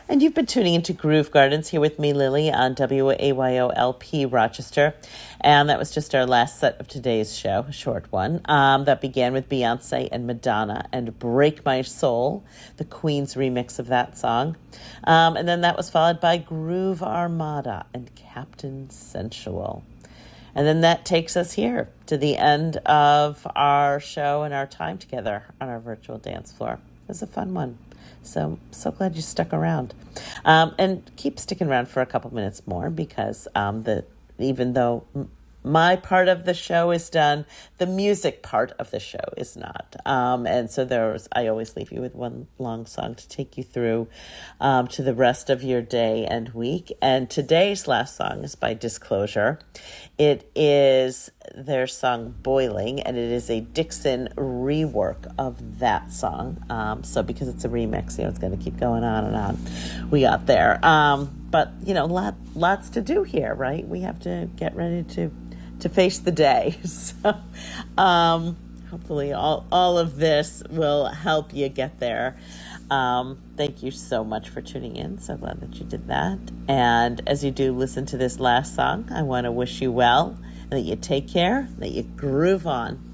And you've been tuning into Groove Gardens here with me, Lily, on WAYOLP Rochester. And that was just our last set of today's show, a short one, that began with Beyonce and Madonna and Break My Soul, the Queen's remix of that song. And then that was followed by Groove Armada and Captain Sensual. And then that takes us here to the end of our show and our time together on our virtual dance floor. It was a fun one. So glad you stuck around. And keep sticking around for a couple minutes more because even though my part of the show is done, the music part of the show is not. And so I always leave you with one long song to take you through to the rest of your day and week. And today's last song is by Disclosure. It is their song Boiling, and it is a Dixon rework of that song. So because it's a remix, it's going to keep going on and on. We got there. But, lots to do here, right? We have to get ready to face the day. So hopefully all of this will help you get there. Thank you so much for tuning in. So glad that you did that. And as you do listen to this last song, I want to wish you well, and that you take care, that you groove on.